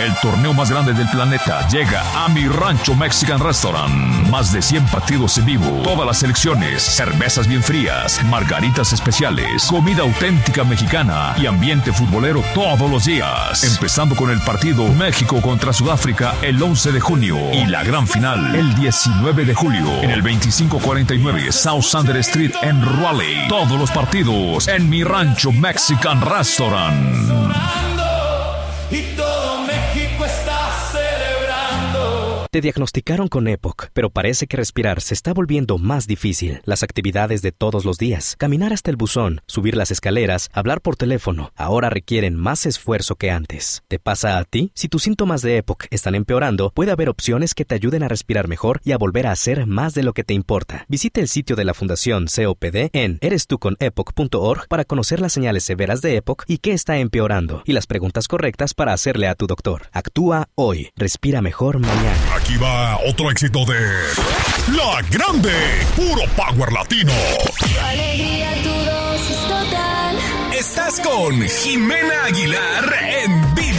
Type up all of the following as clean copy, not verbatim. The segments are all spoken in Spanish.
El torneo más grande del planeta llega a Mi Rancho Mexican Restaurant. Más de 100 partidos en vivo, todas las selecciones, cervezas bien frías, margaritas especiales, comida auténtica mexicana y ambiente futbolero todos los días. Empezando con el partido México contra Sudáfrica el 11 de junio y la gran final el 19 de julio en el 2549 South Sander Street en Raleigh. Todos los partidos en Mi Rancho Mexican Restaurant. Y todo México está celebrando. Te diagnosticaron con EPOC, pero parece que respirar se está volviendo más difícil. Las actividades de todos los días, caminar hasta el buzón, subir las escaleras, hablar por teléfono, ahora requieren más esfuerzo que antes. ¿Te pasa a ti? Si tus síntomas de EPOC están empeorando, puede haber opciones que te ayuden a respirar mejor y a volver a hacer más de lo que te importa. Visita el sitio de la Fundación COPD en erestuconepoc.org para conocer las señales severas de EPOC y qué está empeorando, y las preguntas correctas para hacerle a tu doctor. Actúa hoy. Respira mejor mañana. Aquí va otro éxito de La Grande, puro power latino. Tu alegría, tu dosis total. Estás con Jimena Aguilar en vivo.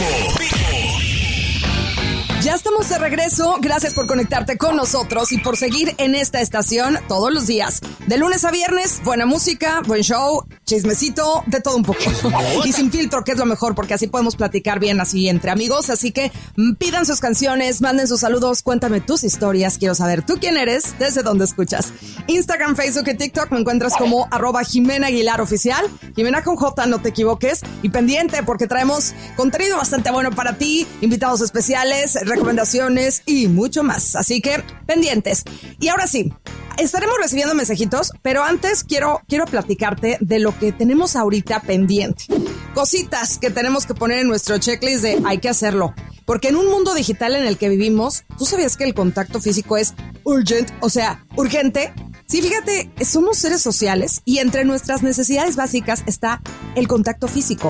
Ya estamos de regreso. Gracias por conectarte con nosotros y por seguir en esta estación todos los días. De lunes a viernes, buena música, buen show, chismecito, de todo un poco. Y sin filtro, que es lo mejor, porque así podemos platicar bien así entre amigos. Así que pidan sus canciones, manden sus saludos, cuéntame tus historias. Quiero saber tú quién eres, desde dónde escuchas. Instagram, Facebook y TikTok me encuentras como @Jimena Aguilar Oficial. Jimena con J, no te equivoques. Y pendiente, porque traemos contenido bastante bueno para ti, invitados especiales, recomendaciones y mucho más. Así que pendientes. Y ahora sí, estaremos recibiendo mensajitos, pero antes quiero platicarte de lo que tenemos ahorita pendiente. Cositas que tenemos que poner en nuestro checklist de hay que hacerlo. Porque en un mundo digital en el que vivimos, ¿tú sabías que el contacto físico es urgent? O sea, urgente. Sí, fíjate, somos seres sociales y entre nuestras necesidades básicas está el contacto físico.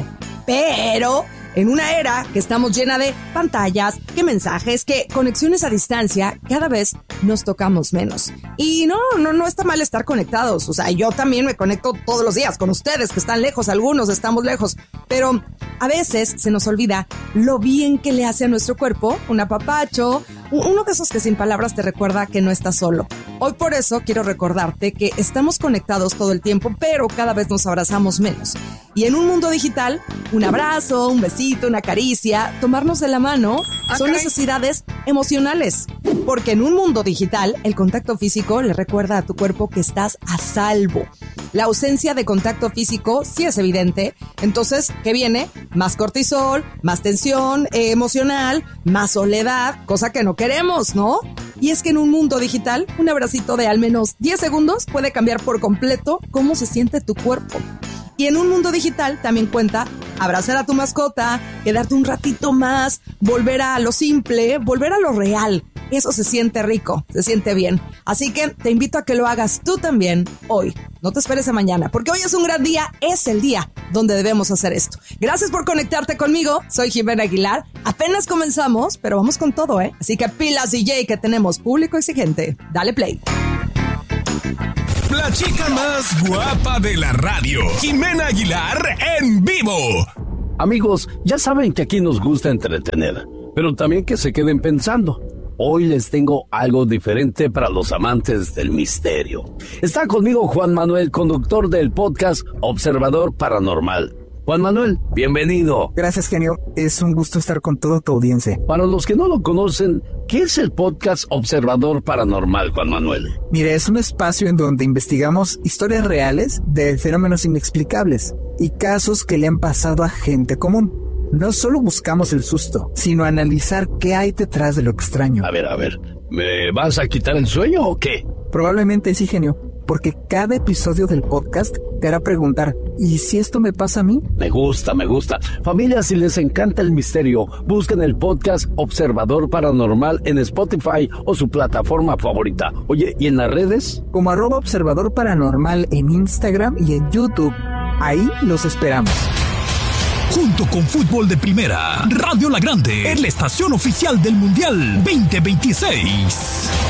Pero en una era que estamos llena de pantallas, que mensajes, que conexiones a distancia, cada vez nos tocamos menos. Y no está mal estar conectados. O sea, yo también me conecto todos los días con ustedes que están lejos, algunos estamos lejos. Pero a veces se nos olvida lo bien que le hace a nuestro cuerpo un apapacho, uno de esos que sin palabras te recuerda que no estás solo. Hoy por eso quiero recordarte que estamos conectados todo el tiempo, pero cada vez nos abrazamos menos. Y en un mundo digital, un abrazo, un besito, una caricia, tomarnos de la mano, son necesidades emocionales. Porque en un mundo digital, el contacto físico le recuerda a tu cuerpo que estás a salvo. La ausencia de contacto físico sí es evidente. Entonces, ¿qué viene? Más cortisol, más tensión emocional, más soledad, cosa que no queremos, ¿no? Y es que en un mundo digital, un abracito de al menos 10 segundos puede cambiar por completo cómo se siente tu cuerpo. Y en un mundo digital también cuenta abrazar a tu mascota, quedarte un ratito más, volver a lo simple, volver a lo real. Eso se siente rico, se siente bien. Así que te invito a que lo hagas tú también hoy. No te esperes a mañana, porque hoy es un gran día, es el día donde debemos hacer esto. Gracias por conectarte conmigo, soy Jimena Aguilar. Apenas comenzamos, pero vamos con todo, ¿eh? Así que pilas DJ, que tenemos público exigente. Dale play. La chica más guapa de la radio, Jimena Aguilar en vivo. Amigos, ya saben que aquí nos gusta entretener, pero también que se queden pensando. Hoy les tengo algo diferente para los amantes del misterio. Está conmigo Juan Manuel, conductor del podcast Observador Paranormal. Juan Manuel, bienvenido. Gracias, genio. Es un gusto estar con toda tu audiencia. Para los que no lo conocen, ¿qué es el podcast Observador Paranormal, Juan Manuel? Mire, es un espacio en donde investigamos historias reales de fenómenos inexplicables y casos que le han pasado a gente común. No solo buscamos el susto, sino analizar qué hay detrás de lo extraño. A ver, ¿me vas a quitar el sueño o qué? Probablemente sí, genio, porque cada episodio del podcast te hará preguntar, ¿y si esto me pasa a mí? Me gusta. Familia, si les encanta el misterio, busquen el podcast Observador Paranormal en Spotify o su plataforma favorita. Oye, ¿y en las redes? Como @Observador Paranormal en Instagram y en YouTube. Ahí los esperamos. Junto con Fútbol de Primera, Radio La Grande es la estación oficial del Mundial 2026.